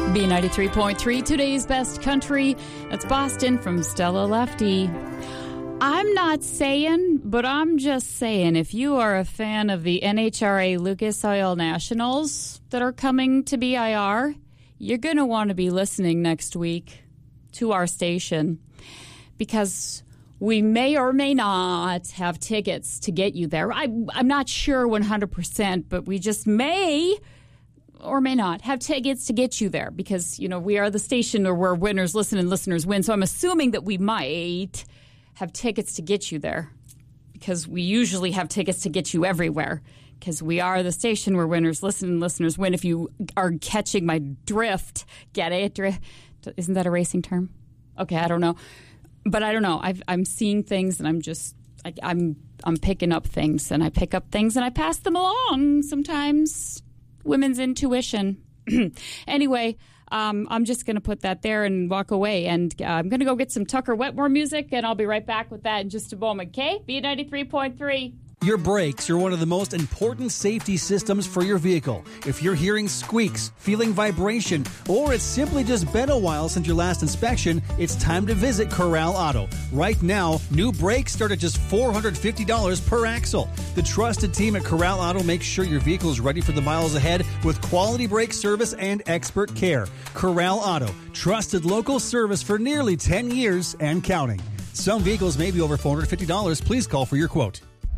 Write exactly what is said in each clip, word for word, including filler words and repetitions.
B ninety-three point three, today's best country. That's Boston from Stella Lefty. I'm not saying, but I'm just saying, if you are a fan of the N H R A Lucas Oil Nationals that are coming to B I R, you're going to want to be listening next week to our station, because we may or may not have tickets to get you there. I, I'm not sure one hundred percent, but we just may or may not have tickets to get you there, because, you know, we are the station where winners listen and listeners win. So I'm assuming that we might have tickets to get you there, because we usually have tickets to get you everywhere, because we are the station where winners listen and listeners win. If you are catching my drift, get it? Drift. Isn't that a racing term? Okay, I don't know. But I don't know. I've, I'm seeing things, and I'm just, I, I'm I'm picking up things, and I pick up things, and I pass them along sometimes. Women's intuition. Anyway, um, I'm just going to put that there and walk away, and uh, I'm going to go get some Tucker Wetmore music, and I'll be right back with that in just a moment, okay? B ninety-three point three. Your brakes are one of the most important safety systems for your vehicle. If you're hearing squeaks, feeling vibration, or it's simply just been a while since your last inspection, it's time to visit Corral Auto. Right now, new brakes start at just four hundred fifty dollars per axle. The trusted team at Corral Auto makes sure your vehicle is ready for the miles ahead with quality brake service and expert care. Corral Auto, trusted local service for nearly ten years and counting. Some vehicles may be over four hundred fifty dollars. Please call for your quote.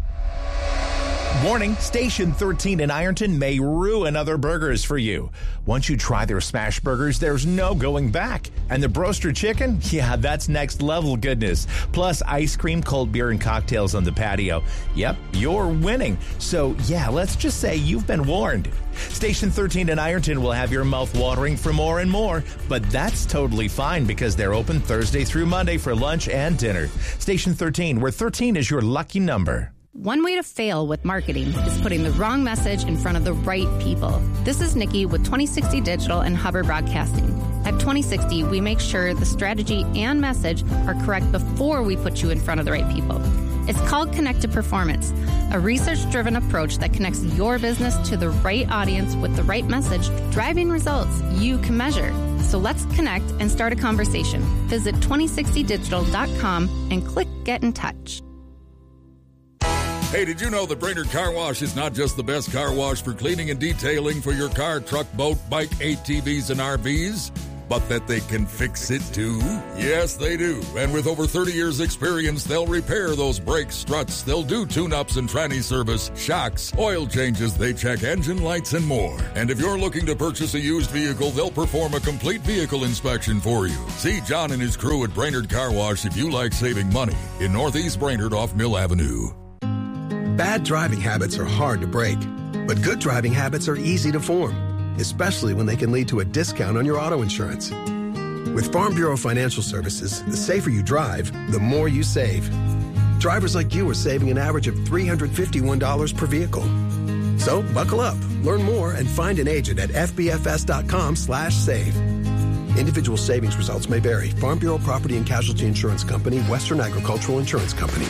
Warning, Station thirteen in Ironton may ruin other burgers for you. Once you try their smash burgers, there's no going back. And the Broaster Chicken? Yeah, that's next level goodness. Plus ice cream, cold beer, and cocktails on the patio. Yep, you're winning. So yeah, let's just say you've been warned. Station thirteen in Ironton will have your mouth watering for more and more, but that's totally fine because they're open Thursday through Monday for lunch and dinner. Station thirteen, where thirteen is your lucky number. One way to fail with marketing is putting the wrong message in front of the right people. This is Nikki with twenty sixty Digital and Hubbard Broadcasting. At twenty sixty, we make sure the strategy and message are correct before we put you in front of the right people. It's called Connected Performance, a research-driven approach that connects your business to the right audience with the right message, driving results you can measure. So let's connect and start a conversation. Visit twenty sixty digital dot com and click Get in Touch. Hey, did you know that Brainerd Car Wash is not just the best car wash for cleaning and detailing for your car, truck, boat, bike, A T Vs, and R Vs, but that they can fix it too? Yes, they do. And with over thirty years experience, they'll repair those brakes, struts. They'll do tune-ups and tranny service, shocks, oil changes. They check engine lights and more. And if you're looking to purchase a used vehicle, they'll perform a complete vehicle inspection for you. See John and his crew at Brainerd Car Wash if you like saving money in Northeast Brainerd off Mill Avenue. Bad driving habits are hard to break, but good driving habits are easy to form, especially when they can lead to a discount on your auto insurance. With Farm Bureau Financial Services, the safer you drive, the more you save. Drivers like you are saving an average of three hundred fifty-one dollars per vehicle. So buckle up, learn more, and find an agent at f b f s dot com slash save. Individual savings results may vary. Farm Bureau Property and Casualty Insurance Company, Western Agricultural Insurance Company.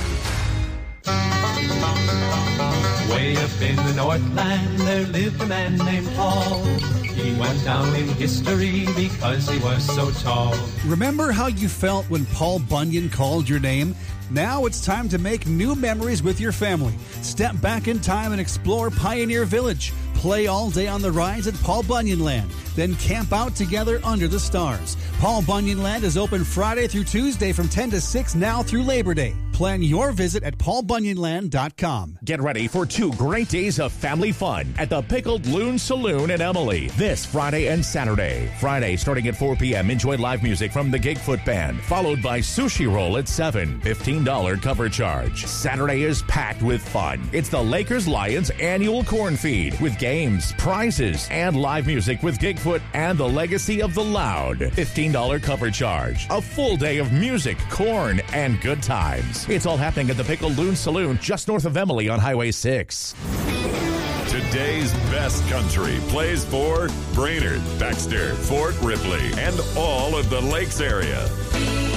Way up in the Northland, there lived a man named Paul. He went down in history because he was so tall. Remember how you felt when Paul Bunyan called your name? Now it's time to make new memories with your family. Step back in time and explore Pioneer Village. Play all day on the rides at Paul Bunyan Land. Then camp out together under the stars. Paul Bunyan Land is open Friday through Tuesday from ten to six now through Labor Day. Plan your visit at paul bunyan land dot com. Get ready for two great days of family fun at the Pickled Loon Saloon in Emily this Friday and Saturday. Friday, starting at four p.m., enjoy live music from the Gigfoot Band, followed by Sushi Roll at seven, fifteen dollars cover charge. Saturday is packed with fun. It's the Lakers Lions annual corn feed with games, prizes, and live music with Gigfoot and the Legacy of the Loud. fifteen dollars cover charge. A full day of music, corn, and good times. It's all happening at the Pickled Loon Saloon just north of Emily on Highway six. Today's best country plays for Brainerd, Baxter, Fort Ripley, and all of the Lakes area.